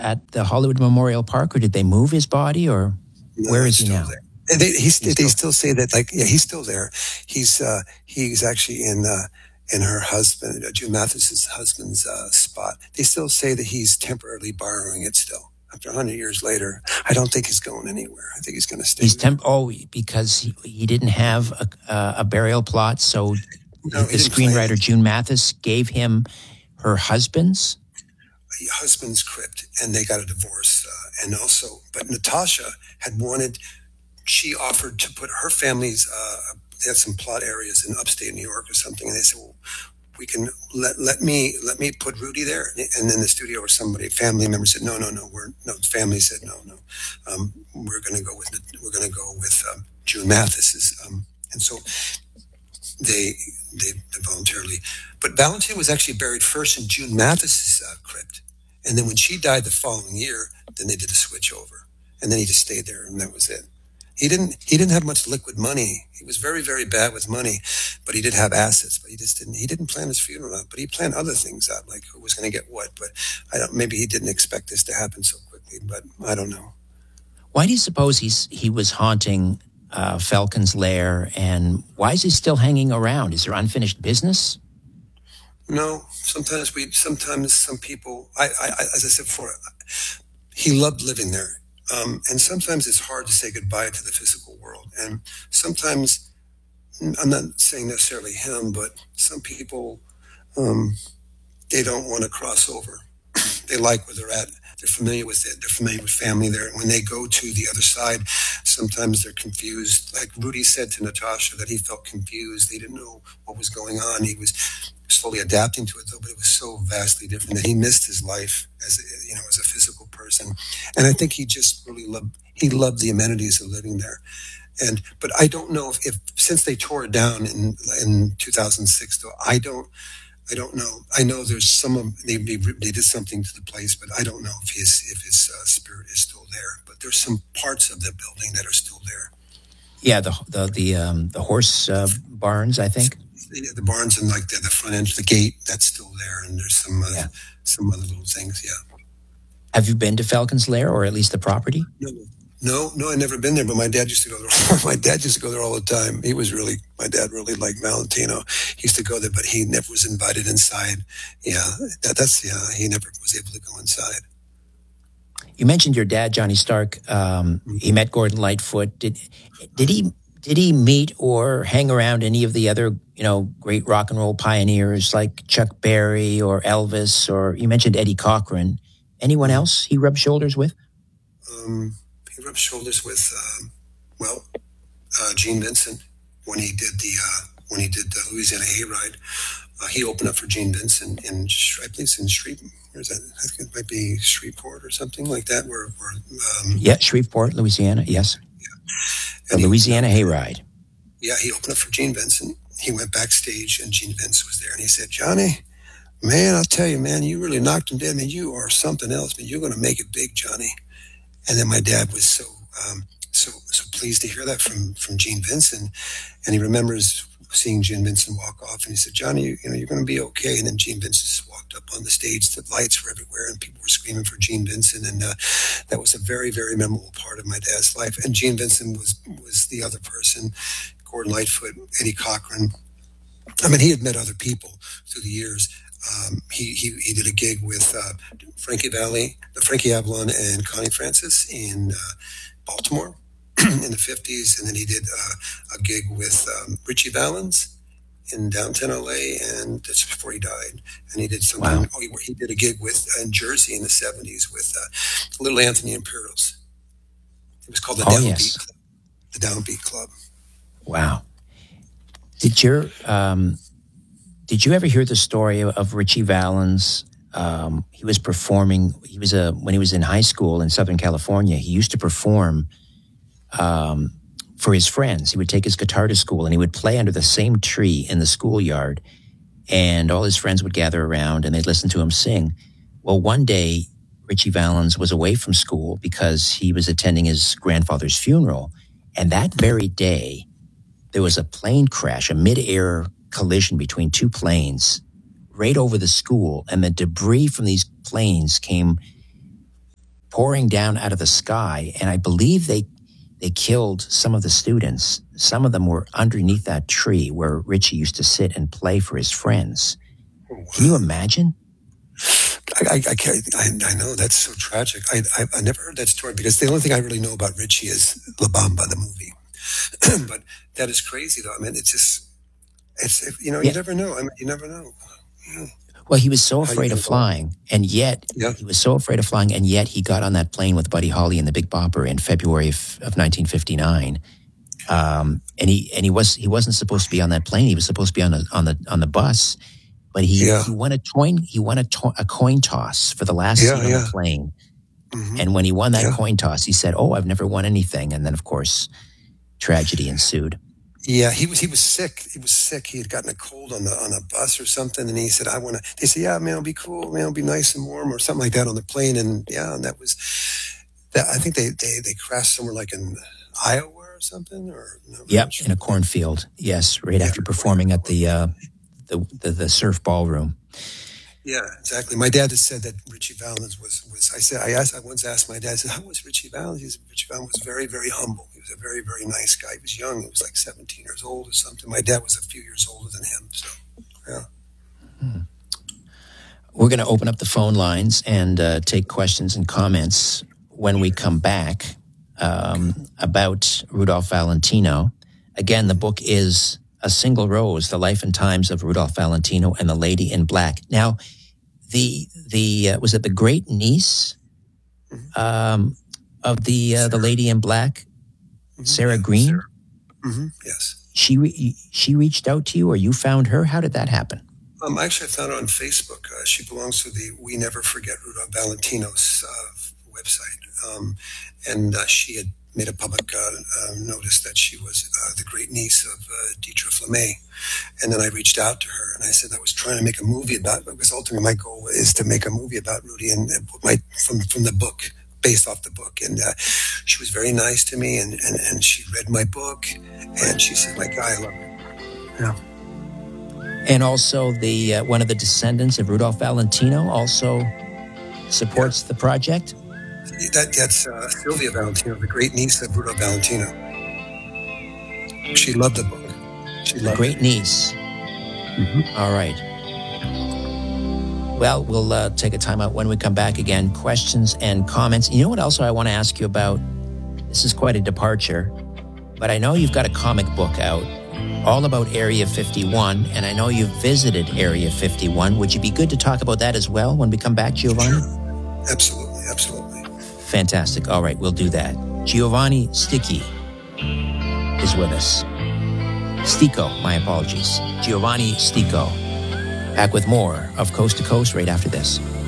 at the Hollywood Memorial Park, or did they move his body, or No, where is he's he still now? there. And they still say that, like, yeah, he's still there. He's actually in her husband, June Mathis's husband's spot. They still say that he's temporarily borrowing it still. After 100 years later, I don't think he's going anywhere. I think he's going to stay. Because he didn't have a burial plot, so No, the screenwriter June Mathis gave him her husband's crypt, and they got a divorce. And also, but Natasha had wanted. She offered to put her family's. They had some plot areas in upstate New York or something, and they said, "Well, we can let me put Rudy there." And then the studio or somebody, family member said, "No. Family said no. We're going to go with June Mathis's." And so they voluntarily. But Valentin was actually buried first in June Mathis's crypt, and then when she died the following year, then they did a switch over, and then he just stayed there, and that was it. He didn't have much liquid money. He was very, very bad with money, but he did have assets. But he didn't plan his funeral out. But he planned other things out, like who was going to get what. But maybe he didn't expect this to happen so quickly. But I don't know. Why do you suppose he was haunting Falcon's Lair, and why is he still hanging around? Is there unfinished business? No. Sometimes some people. As I said before, he loved living there. And sometimes it's hard to say goodbye to the physical world. And sometimes, I'm not saying necessarily him, but some people, they don't want to cross over. They like where they're at. They're familiar with it. They're familiar with family there. And when they go to the other side, sometimes they're confused. Like Rudy said to Natasha that he felt confused. They didn't know what was going on. He was slowly adapting to it, though, but it was so vastly different that he missed his life as a physical person. And I think he just really loved the amenities of living there. But I don't know if since they tore it down in 2006, though, I don't know. I know there's they did something to the place, but I don't know if his spirit is still there. But there's some parts of the building that are still there. Yeah, the horse barns, I think. The barns and like the front end of the gate, that's still there, and there's some other little things. Yeah. Have you been to Falcon's Lair, or at least the property? No, I've never been there. But my dad used to go there. My dad used to go there all the time. My dad really liked Valentino. He used to go there, but he never was invited inside. Yeah, he never was able to go inside. You mentioned your dad, Johnny Stark. He met Gordon Lightfoot. Did he meet or hang around any of the other, great rock and roll pioneers like Chuck Berry or Elvis, or you mentioned Eddie Cochran? Anyone else he rubbed shoulders with? He rubbed shoulders with, Gene Vincent when he did the Louisiana Hayride. He opened up for Gene Vincent in Shreveport. Where's that? I think it might be Shreveport or something like that. Shreveport, Louisiana. Yes. Yeah. The Louisiana Hayride. Yeah, he opened up for Gene Vincent. He went backstage and Gene Vincent was there, and he said, "Johnny, man, I'll tell you, man, you really knocked him dead. Man, you are something else. Man, you're going to make it big, Johnny." And then my dad was so pleased to hear that from Gene Vincent, and he remembers seeing Gene Vincent walk off, and he said, "Johnny, you're going to be okay." And then Gene Vincent just walked up on the stage. The lights were everywhere, and people were screaming for Gene Vincent, and that was a very, very memorable part of my dad's life. And Gene Vincent was the other person, Gordon Lightfoot, Eddie Cochran. I mean, he had met other people through the years. He did a gig with Frankie Avalon and Connie Francis in Baltimore in the 50s, and then he did a gig with Richie Valens in downtown LA, and that's before he died. And he did something. Wow. He did a gig in Jersey in the 70s with Little Anthony Imperials. It was called the Downbeat Club. The Downbeat Club. Wow. Did you ever hear the story of Richie Valens? He was performing. When he was in high school in Southern California, he used to perform for his friends. He would take his guitar to school and he would play under the same tree in the schoolyard, and all his friends would gather around and they'd listen to him sing. Well, one day, Richie Valens was away from school because he was attending his grandfather's funeral, and that very day, there was a plane crash, a mid-air collision between two planes right over the school, and the debris from these planes came pouring down out of the sky. And I believe they killed some of the students. Some of them were underneath that tree where Richie used to sit and play for his friends. Can you imagine? I know, that's so tragic. I never heard that story because the only thing I really know about Richie is La Bamba, the movie. But that is crazy, though. I mean, you never know. I mean, you never know. Yeah. Well, he was so afraid of flying, and yet he got on that plane with Buddy Holly and the Big Bopper in February of 1959. And he wasn't supposed to be on that plane. He was supposed to be on the bus, but he won a coin toss for the last seat on the plane. Mm-hmm. And when he won that coin toss, he said, "Oh, I've never won anything." And then, of course, tragedy ensued. Yeah, he was sick. He was sick. He had gotten a cold on a bus or something, and he said, "I want to." They said, "Yeah, man, it'll be cool. Man, it'll be nice and warm," or something like that on the plane. And that was that. I think they crashed somewhere like in Iowa or something. In a cornfield. Yes, right after performing at the surf ballroom. Yeah, exactly. My dad has said that Richie Valens was. I once asked my dad, I said, "How was Richie Valens?" He said, "Richie Valens was very, very humble. He was a very, very nice guy. He was young. He was like 17 years old or something. My dad was a few years older than him." So, yeah. We're going to open up the phone lines and take questions and comments when we come back about Rudolph Valentino. Again, the book is A Single Rose: The Life and Times of Rudolph Valentino and the Lady in Black. Now, was it the great niece of the Lady in Black, Sarah Green? Sarah. Mm-hmm. Yes. She reached out to you, or you found her? How did that happen? Actually, I found her on Facebook. She belongs to the We Never Forget Rudolph Valentino's website, and she had made a public notice that she was the great niece of Dietrich LeMay. And then I reached out to her and I said I was trying to make a movie about it, because ultimately my goal is to make a movie about Rudy and from the book, based off the book. And she was very nice to me, and she read my book, and she said, "My guy, I love it." Yeah. And also the one of the descendants of Rudolph Valentino also supports the project? That's Sylvia Valentino, the great niece of Rudolph Valentino. She loved the book. She loved great it. Niece. Mm-hmm. All right. Well, we'll take a time out when we come back again. Questions and comments. You know what else I want to ask you about? This is quite a departure, but I know you've got a comic book out all about Area 51, and I know you've visited Area 51. Would you be good to talk about that as well when we come back, Giovanni? Sure. Absolutely. Fantastic. All right, we'll do that. Giovanni Sticchi is with us. Stico, my apologies. Giovanni Stico. Back with more of Coast to Coast right after this.